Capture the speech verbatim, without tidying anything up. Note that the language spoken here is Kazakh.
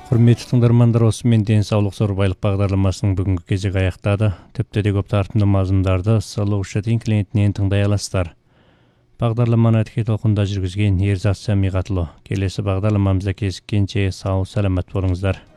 Құрметті тыңдармандар, осымен денсаулық зор байлық бағдарламасының бүгінгі кезегі аяқтады. Тіпті де көп тартымды мазмұндарды Сұлулық клиентінен тыңдай аласыздар. Бағдарламаны тіке толқында жүргізген Ерзат Сәмиғатұлы. Келесі бағдарламамызда кезіккенше сау саламат болыңыздар.